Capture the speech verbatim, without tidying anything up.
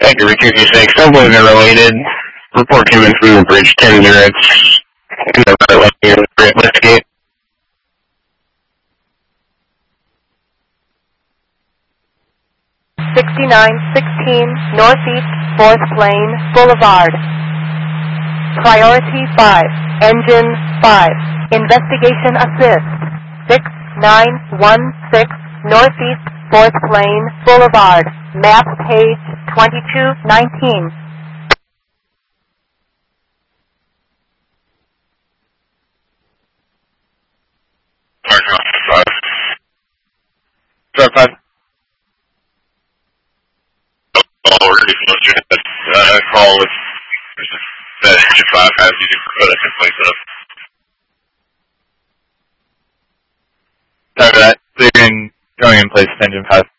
Active two two six, don't believe they're related. Report came in from the bridge ten zero. It's in the right lane here with Great Westgate. sixty-nine sixteen Northeast fourth Lane Boulevard. Priority five, Engine five. Investigation assist. six nine one six Northeast fourth Lane Boulevard. Map page twenty-two nineteen. five. Drive five. Oh, we're ready for those uh, call with that engine five has you put it in place up. Sorry for that. So you're in, going in place with engine five.